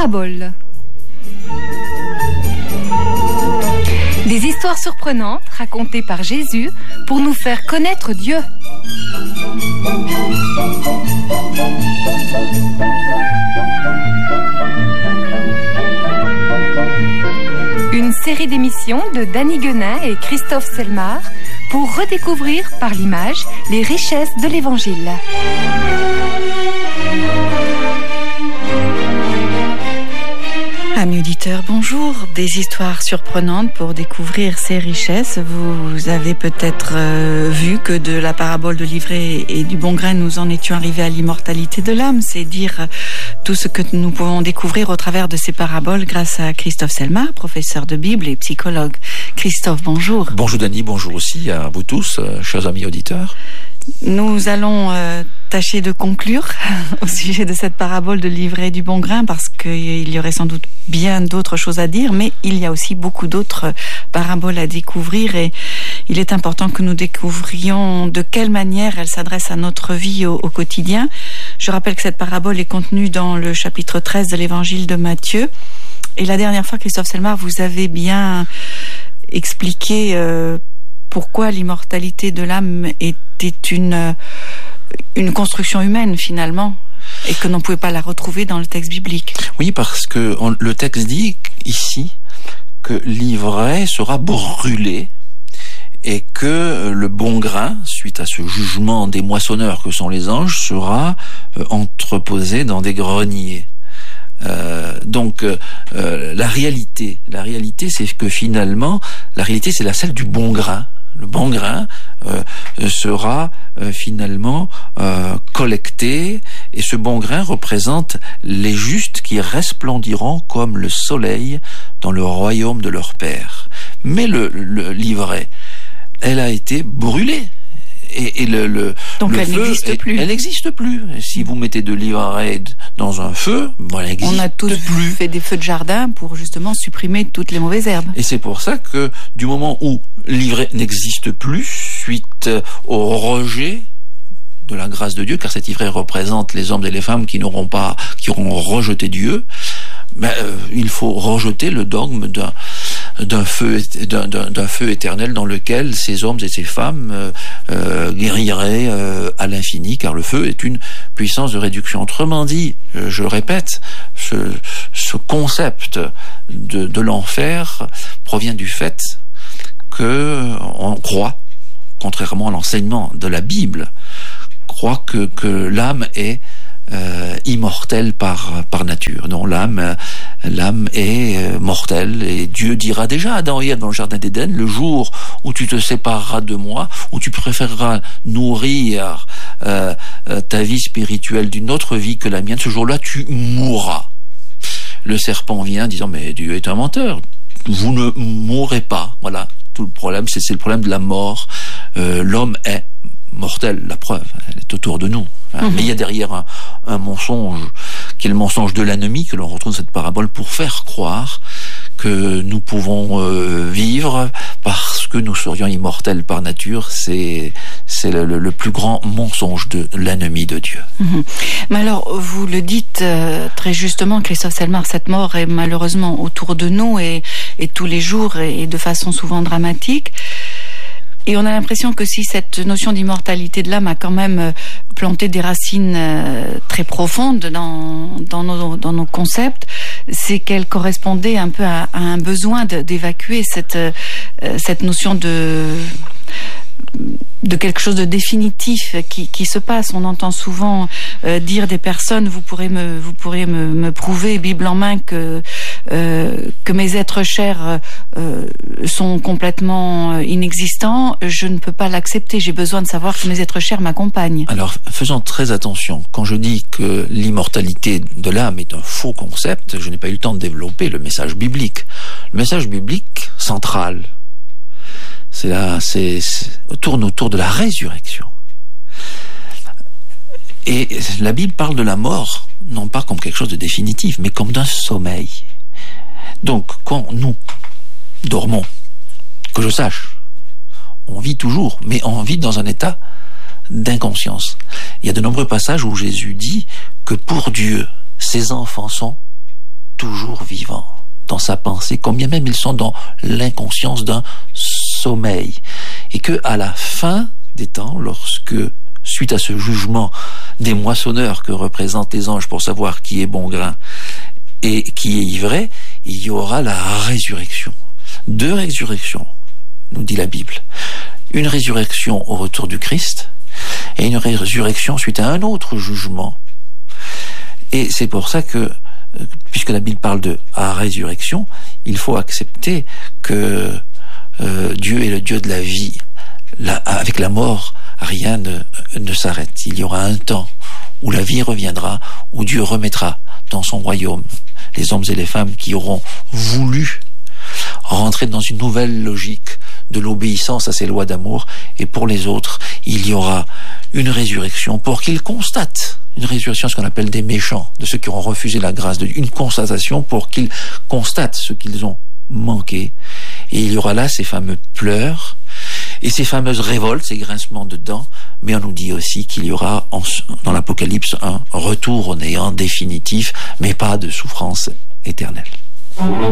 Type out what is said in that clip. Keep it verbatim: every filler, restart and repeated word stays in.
Paraboles. Des histoires surprenantes racontées par Jésus pour nous faire connaître Dieu. Une série d'émissions de Danny Guenin et Christophe Selmar pour redécouvrir par l'image les richesses de l'Évangile. Amis auditeurs, bonjour. Des histoires surprenantes pour découvrir ces richesses. Vous avez peut-être euh, vu que de la parabole de l'ivraie et du bon grain, nous en étions arrivés à l'immortalité de l'âme. C'est dire tout ce que nous pouvons découvrir au travers de ces paraboles grâce à Christophe Selmar, professeur de Bible et psychologue. Christophe, bonjour. Bonjour Dany, bonjour aussi à vous tous, euh, chers amis auditeurs. Nous allons euh, tâcher de conclure au sujet de cette parabole de l'ivraie et du bon grain parce qu'il y aurait sans doute bien d'autres choses à dire, mais il y a aussi beaucoup d'autres paraboles à découvrir et il est important que nous découvrions de quelle manière elle s'adresse à notre vie au, au quotidien. Je rappelle que cette parabole est contenue dans le chapitre treize de l'évangile de Matthieu et la dernière fois, Christophe Selmar, vous avez bien expliqué euh, pourquoi l'immortalité de l'âme était une, une construction humaine finalement et que l'on ne pouvait pas la retrouver dans le texte biblique. Oui, parce que on, le texte dit ici que l'ivraie sera brûlée et que le bon grain, suite à ce jugement des moissonneurs que sont les anges, sera euh, entreposé dans des greniers. Euh, donc euh, la réalité, la réalité, c'est que finalement, la réalité, c'est la celle du bon grain. Le bon grain euh, sera euh, finalement euh, collecté et ce bon grain représente les justes qui resplendiront comme le soleil dans le royaume de leur Père. Mais le, le l'ivraie, elle a été brûlée. Et, et le, le, Donc le elle feu, n'existe plus. Elle n'existe plus. Si vous mettez de l'ivraie dans un feu, bon, elle n'existe plus. On a tous plus. fait des feux de jardin pour justement supprimer toutes les mauvaises herbes. Et c'est pour ça que du moment où l'ivraie n'existe plus, suite au rejet de la grâce de Dieu, car cette ivraie représente les hommes et les femmes qui n'auront pas, qui auront rejeté Dieu, ben, euh, il faut rejeter le dogme d'un d'un feu d'un, d'un, d'un feu éternel dans lequel ces hommes et ces femmes euh, euh, guériraient euh, à l'infini, car le feu est une puissance de réduction. Autrement dit, je, je répète, ce, ce concept de, de l'enfer provient du fait que on croit, contrairement à l'enseignement de la Bible, croit que, que l'âme est Euh, immortelle par par nature. Non, l'âme l'âme est euh, mortelle et Dieu dira déjà à Adam et Ève dans le jardin d'Éden, le jour où tu te sépareras de moi, où tu préféreras nourrir euh, euh, ta vie spirituelle d'une autre vie que la mienne, ce jour-là tu mourras. Le serpent vient disant mais Dieu est un menteur, vous ne mourrez pas. Voilà, tout le problème, c'est c'est le problème de la mort. Euh, l'homme est mortel, la preuve, elle est autour de nous. Hein. Mmh. Mais il y a derrière un, un mensonge, qui est le mensonge de l'ennemi, que l'on retrouve dans cette parabole, pour faire croire que nous pouvons euh, vivre parce que nous serions immortels par nature. C'est, c'est le, le, le plus grand mensonge de l'ennemi de Dieu. Mmh. Mais alors, vous le dites euh, très justement, Christophe Selmar, cette mort est malheureusement autour de nous et, et tous les jours et, et de façon souvent dramatique. Et on a l'impression que si cette notion d'immortalité de l'âme a quand même planté des racines très profondes dans, dans, nos, dans nos concepts, c'est qu'elle correspondait un peu à, à un besoin de, d'évacuer cette, cette notion de... de quelque chose de définitif qui, qui se passe. On entend souvent euh, dire des personnes, vous pourrez me, vous pourrez me, me prouver, Bible en main, que, euh, que mes êtres chers euh, sont complètement inexistants. Je ne peux pas l'accepter. J'ai besoin de savoir que mes êtres chers m'accompagnent. Alors, faisons très attention. Quand je dis que l'immortalité de l'âme est un faux concept, je n'ai pas eu le temps de développer le message biblique. Le message biblique central, c'est là, c'est, c'est tourne autour de la résurrection. Et la Bible parle de la mort, non pas comme quelque chose de définitif, mais comme d'un sommeil. Donc, quand nous dormons, que je sache, on vit toujours, mais on vit dans un état d'inconscience. Il y a de nombreux passages où Jésus dit que pour Dieu, ses enfants sont toujours vivants dans sa pensée, quand bien même ils sont dans l'inconscience d'un sommeil. Et que à la fin des temps, lorsque, suite à ce jugement des moissonneurs que représentent les anges pour savoir qui est bon grain et qui est ivraie, il y aura la résurrection. Deux résurrections, nous dit la Bible. Une résurrection au retour du Christ et une résurrection suite à un autre jugement. Et c'est pour ça que, puisque la Bible parle de à résurrection, il faut accepter que euh, Dieu est le Dieu de la vie. La, avec la mort, rien ne, ne s'arrête. Il y aura un temps où la vie reviendra, où Dieu remettra dans son royaume les hommes et les femmes qui auront voulu rentrer dans une nouvelle logique de l'obéissance à ses lois d'amour, et pour les autres, il y aura une résurrection pour qu'ils constatent, une résurrection, ce qu'on appelle des méchants, de ceux qui auront refusé la grâce de Dieu, une constatation pour qu'ils constatent ce qu'ils ont manqué, et il y aura là ces fameux pleurs, et ces fameuses révoltes, ces grincements de dents, mais on nous dit aussi qu'il y aura, en, dans l'Apocalypse, un retour au néant définitif, mais pas de souffrance éternelle.